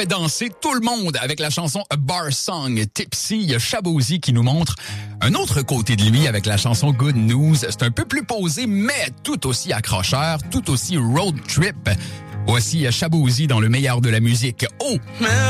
Danser tout le monde avec la chanson A Bar Song, Tipsy. Il y a Shabozy qui nous montre un autre côté de lui avec la chanson Good News. C'est un peu plus posé, mais tout aussi accrocheur, tout aussi road trip. Voici Shabozy dans le meilleur de la musique. Oh!